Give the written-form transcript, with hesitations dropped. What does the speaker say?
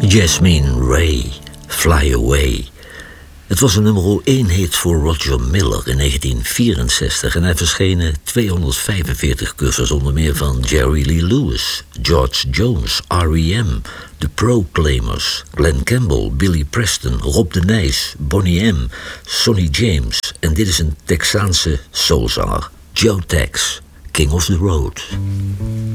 Jasmine Ray, Fly Away. Het was een nummer 1 hit voor Roger Miller in 1964... en hij verschenen 245 covers, onder meer van Jerry Lee Lewis, George Jones, R.E.M., The Proclaimers, Glenn Campbell, Billy Preston, Rob de Nijs, Boney M., Sonny James... en dit is een Texaanse soulzanger, Joe Tex, King of the Road.